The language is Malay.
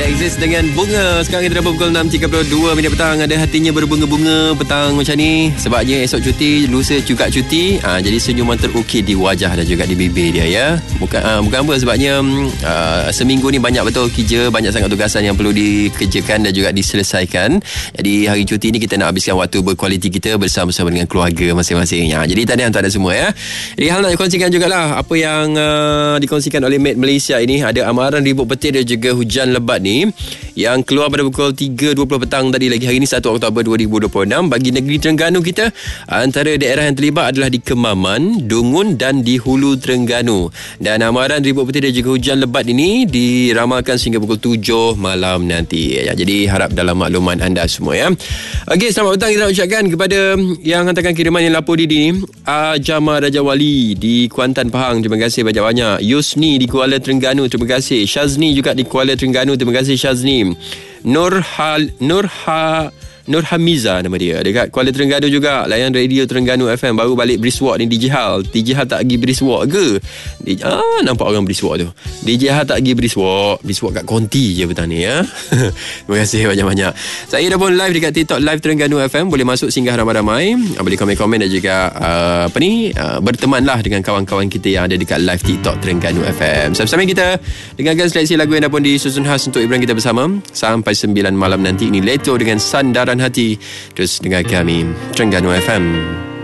Exist dengan Bunga. Sekarang kita dah pukul 6.32 minit petang. Ada hatinya berbunga-bunga petang macam ni. Sebabnya esok cuti, lusa juga cuti. Jadi senyuman terukir di wajah dan juga di bibir dia ya. Bukan apa sebabnya seminggu ni banyak betul kerja, banyak sangat tugasan yang perlu dikerjakan dan juga diselesaikan. Jadi hari cuti ni kita nak habiskan waktu berkualiti kita bersama-sama dengan keluarga masing-masing. Jadi tahniah untuk anda semua ya. Jadi hal nak dikongsikan jugalah apa yang dikongsikan oleh Met Malaysia ini. Ada amaran ribut petir dan juga hujan lebat ni yang keluar pada pukul 3.20 petang tadi lagi. Hari ini 1 Oktober 2026 bagi negeri Terengganu kita. Antara daerah yang terlibat adalah di Kemaman, Dungun dan di Hulu Terengganu. Dan amaran ribut petir dan juga hujan lebat ini diramalkan sehingga pukul 7 malam nanti. Jadi harap dalam makluman anda semua ya. Okey, selamat petang kita nak ucapkan kepada yang hantarkan kiriman yang lapor diri ni. Jama Raja Wali di Kuantan Pahang, terima kasih banyak-banyak. Yusni di Kuala Terengganu, terima kasih. Syazni juga di Kuala Terengganu, terima kasih Syazni. Nur Hamiza nama dia, dekat Kuala Terengganu juga. Layan radio Terengganu FM. Baru balik Briswalk ni DJ Hal. DJ Hal tak pergi Briswalk ke? Nampak orang Briswalk tu. DJ Hal tak pergi Briswalk. Briswalk kat Konti je petang ni ya. Terima kasih banyak-banyak. Saya dah pun live dekat TikTok Live Terengganu FM. Boleh masuk singgah ramai-ramai. Boleh komen-komen dan juga bertemanlah dengan kawan-kawan kita yang ada dekat live TikTok Terengganu FM. Sama-sama kita dengarkan seleksi lagu yang dah pun disusun khas untuk hiburan kita bersama sampai 9 malam nanti. Ini Leto dengan Sandaran Hati. Terus dengar kami Terengganu FM.